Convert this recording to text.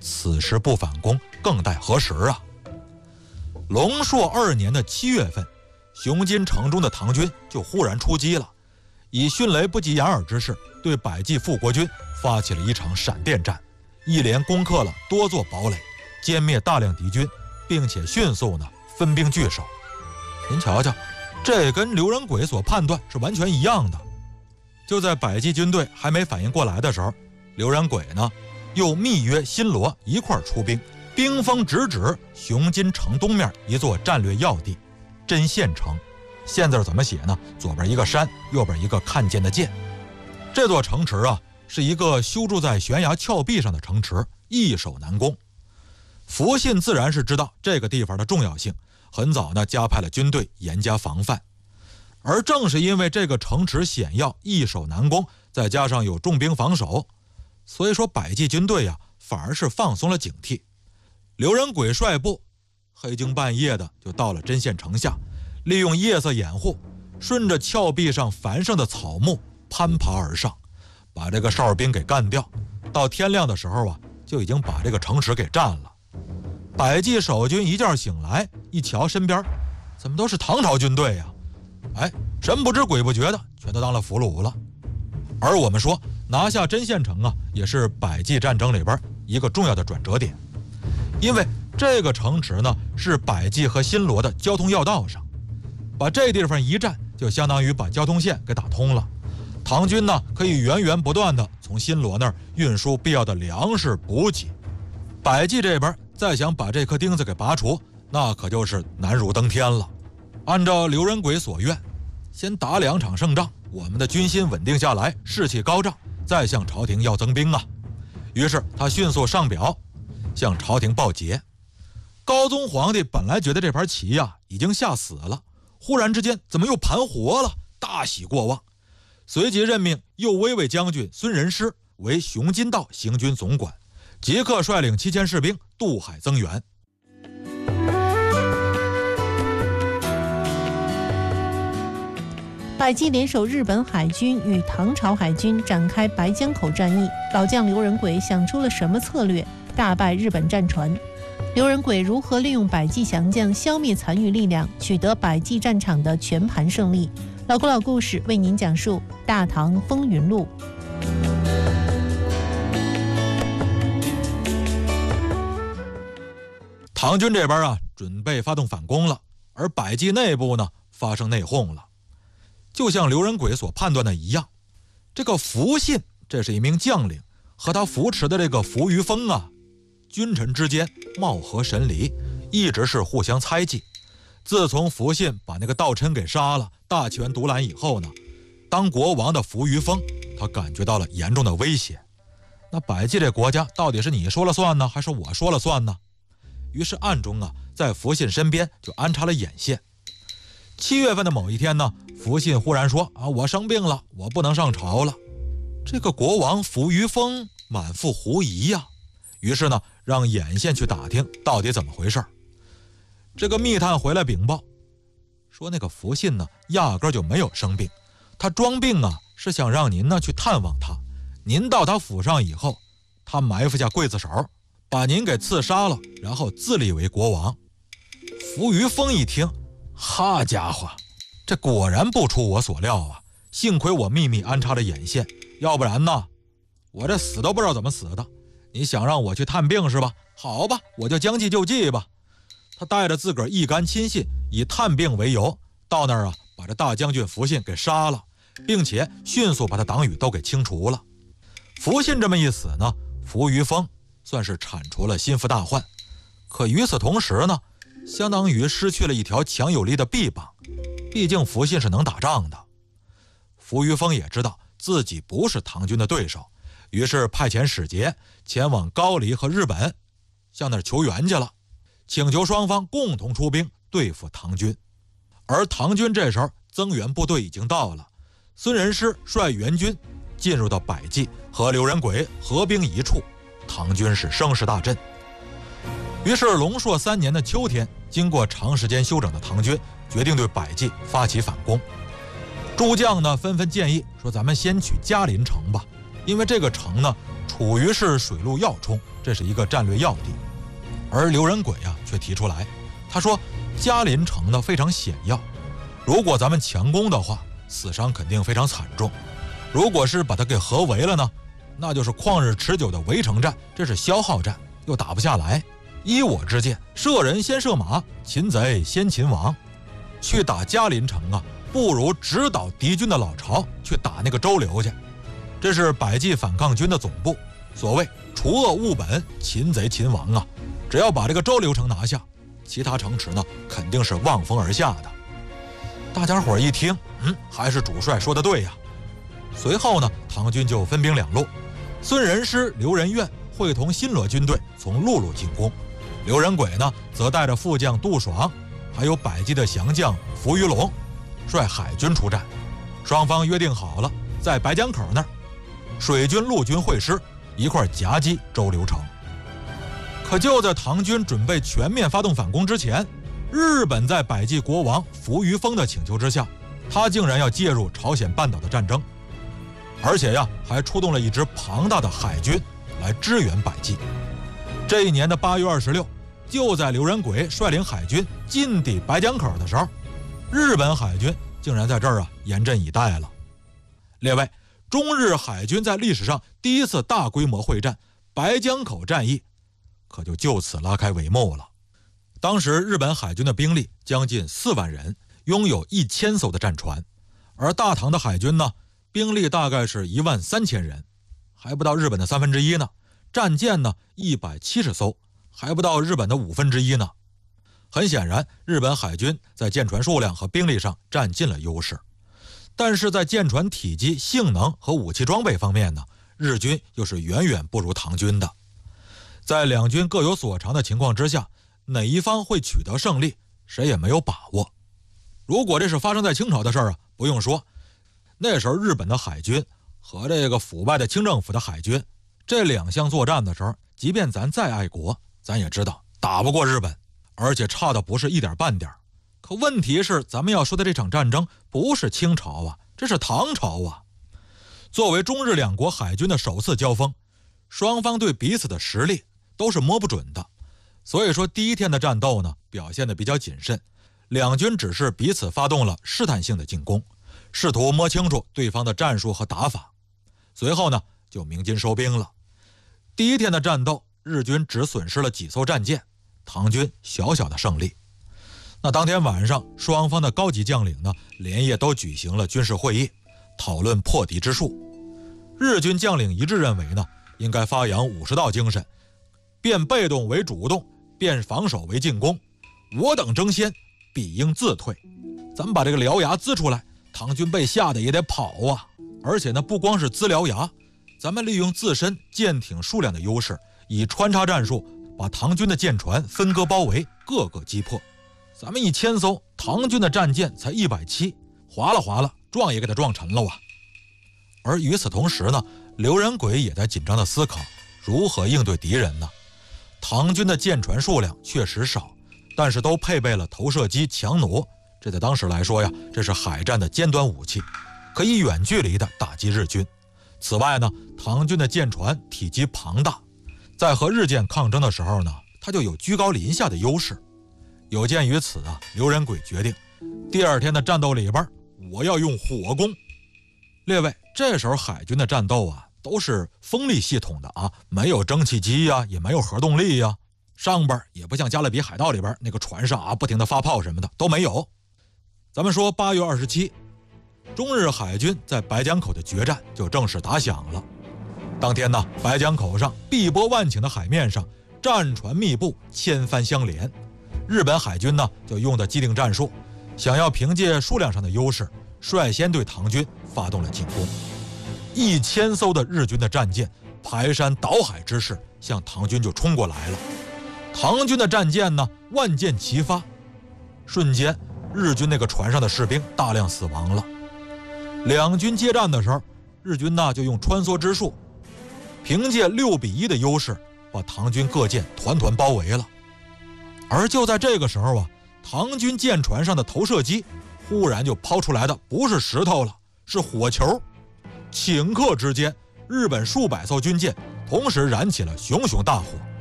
此时不反攻，更待何时啊？龙朔2年的7月份，雄津城中的唐军就忽然出击了，以迅雷不及掩耳之势对百济复国军发起了一场闪电战，一连攻克了多座堡垒，歼灭大量敌军，并且迅速分兵据守。您瞧瞧，这跟刘仁轨所判断是完全一样的。就在百济军队还没反应过来的时候，刘仁轨又密约新罗一块出兵，兵锋直指雄津城东面一座战略要地真县城。县字怎么写呢？左边一个山，右边一个看见的见。这座城池是一个修筑在悬崖峭壁上的城池，易守难攻。福信自然是知道这个地方的重要性，很早加派了军队严加防范。而正是因为这个城池险要，易守难攻，再加上有重兵防守，所以说百济军队反而是放松了警惕。刘仁轨率部黑更半夜的就到了真县城下，利用夜色掩护，顺着峭壁上繁盛的草木攀爬而上，把这个哨兵给干掉。到天亮的时候就已经把这个城池给占了。百济守军一觉醒来，一瞧身边怎么都是唐朝军队呀？神不知鬼不觉的全都当了俘虏了。而我们说拿下真县城也是百济战争里边一个重要的转折点，因为这个城池是百济和新罗的交通要道上，把这地方一占，就相当于把交通线给打通了。唐军可以源源不断的从新罗那儿运输必要的粮食补给，百济这边再想把这颗钉子给拔除，那可就是难如登天了。按照刘仁轨所愿，先打2场胜仗，我们的军心稳定下来，士气高涨，再向朝廷要增兵啊。于是他迅速上表向朝廷报捷。高宗皇帝本来觉得这盘棋已经下死了，忽然之间怎么又盘活了，大喜过望，随即任命右威卫将军孙仁师为雄津道行军总管，即刻率领7000士兵渡海增援。 百济联手日本海军与唐朝海军展开白江口战役，老将刘仁轨想出了什么策略，大败日本战船？刘仁轨如何利用百济降将消灭残余力量，取得百济战场的全盘胜利？老古老故事为您讲述《大唐风云录》。 唐军这边准备发动反攻了，而百济内部发生内讧了。就像刘仁轨所判断的一样，这个福信，这是一名将领，和他扶持的这个扶余丰君臣之间貌合神离，一直是互相猜忌。自从福信把那个道琛给杀了，大权独揽以后当国王的扶余丰他感觉到了严重的威胁。那百济这国家到底是你说了算呢，还是我说了算呢？于是暗中在福信身边就安插了眼线。7月份的某一天福信忽然说我生病了，我不能上朝了。这个国王扶余丰满腹狐疑于是让眼线去打听到底怎么回事。这个密探回来禀报说，那个福信压根就没有生病，他装病是想让您去探望他。您到他府上以后，他埋伏下刽子手，把您给刺杀了，然后自立为国王。扶余丰一听，哈家伙，这果然不出我所料幸亏我秘密安插了眼线，要不然我这死都不知道怎么死的。你想让我去探病是吧？好吧，我就将计就计吧。他带着自个儿一干亲信，以探病为由，到那儿把这大将军福信给杀了，并且迅速把他党羽都给清除了。福信这么一死扶余丰算是铲除了心腹大患。可与此同时相当于失去了一条强有力的臂膀，毕竟福信是能打仗的。扶余丰也知道自己不是唐军的对手，于是派遣使节前往高丽和日本，向那儿求援去了，请求双方共同出兵对付唐军。而唐军这时候增援部队已经到了，孙仁师率援军进入到百济，和刘仁轨合兵一处，唐军是声势大振。于是龙朔3年的秋天，经过长时间休整的唐军决定对百济发起反攻。诸将纷纷建议说，咱们先取嘉林城吧，因为这个城处于是水陆要冲，这是一个战略要地。而刘仁轨却提出来，他说嘉林城呢非常险要，如果咱们强攻的话，死伤肯定非常惨重；如果是把它给合围了呢，那就是旷日持久的围城战，这是消耗战，又打不下来。依我之见，射人先射马，擒贼先擒王。去打嘉林城不如直捣敌军的老巢，去打那个周流去。这是百济反抗军的总部，所谓除恶务本，擒贼擒王只要把这个周流城拿下，其他城池呢肯定是望风而下的。大家伙一听，还是主帅说的对呀。随后呢，唐军就分兵两路，孙仁师、刘仁愿会同新罗军队从陆路进攻，刘仁轨呢则带着副将杜爽，还有百济的降将伏于龙，率海军出战。双方约定好了，在白江口那儿，水军、陆军会师，一块夹击周流城。可就在唐军准备全面发动反攻之前，日本在百济国王伏于丰的请求之下，他竟然要介入朝鲜半岛的战争，而且还出动了一支庞大的海军来支援百济。这一年的8月26，就在刘仁轨率领海军进抵白江口的时候，日本海军竟然在这儿严阵以待了。列位，中日海军在历史上第一次大规模会战白江口战役可就此拉开帷幕了。当时日本海军的兵力将近4万人，拥有1000艘的战船，而大唐的海军呢，兵力大概是13000人，还不到日本的1/3呢。战舰呢170艘，还不到日本的1/5呢。很显然，日本海军在舰船数量和兵力上占尽了优势，但是在舰船体积、性能和武器装备方面呢，日军又是远远不如唐军的。在两军各有所长的情况之下，哪一方会取得胜利，谁也没有把握。如果这是发生在清朝的事儿不用说，那时候日本的海军和这个腐败的清政府的海军，这两项作战的时候，即便咱再爱国，咱也知道打不过日本，而且差的不是一点半点。可问题是，咱们要说的这场战争不是清朝这是唐朝作为中日两国海军的首次交锋，双方对彼此的实力都是摸不准的。所以说第一天的战斗呢，表现得比较谨慎，两军只是彼此发动了试探性的进攻，试图摸清楚对方的战术和打法。随后呢，就鸣金收兵了。第一天的战斗，日军只损失了几艘战舰，唐军小小的胜利。那当天晚上，双方的高级将领呢，连夜都举行了军事会议，讨论破敌之术。日军将领一致认为呢，应该发扬武士道精神，变被动为主动，变防守为进攻，我等争先，必应自退。咱们把这个獠牙呲出来，唐军被吓得也得跑而且呢，不光是呲獠牙，咱们利用自身舰艇数量的优势，以穿插战术把唐军的舰船分割包围，各个击破。咱们1000艘，唐军的战舰才170，划了，撞也给它撞沉了而与此同时呢，刘仁轨也在紧张地思考如何应对敌人呢。唐军的舰船数量确实少，但是都配备了投射机、强弩，这在当时来说这是海战的尖端武器，可以远距离的打击日军。此外呢，唐军的舰船体积庞大，在和日舰抗争的时候呢，它就有居高临下的优势。有鉴于此刘仁轨决定第二天的战斗里边，我要用火攻。列位，这时候海军的战斗都是风力系统的没有蒸汽机也没有核动力上边也不像加勒比海盗里边那个船上不停的发炮什么的都没有。咱们说8月27，中日海军在白江口的决战就正式打响了。当天呢，白江口上碧波万顷的海面上，战船密布，千帆相连。日本海军呢就用的既定战术，想要凭借数量上的优势，率先对唐军发动了进攻。1000艘的日军的战舰排山倒海之势向唐军就冲过来了。唐军的战舰呢万箭齐发，瞬间日军那个船上的士兵大量死亡了。两军接战的时候，日军呢就用穿梭之术，凭借6比1的优势，把唐军各舰团团包围了。而就在这个时候唐军舰船上的投射机忽然就抛出来的不是石头了，是火球。顷刻之间，日本数百艘军舰同时燃起了熊熊大火，